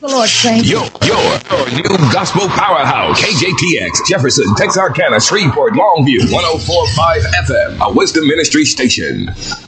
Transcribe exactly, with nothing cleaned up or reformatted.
the Lord, saints. Yo, yo, your new gospel powerhouse. K J T X, Jefferson, Texarkana, Shreveport, Longview, one oh four point five F M, a Wisdom Ministry station.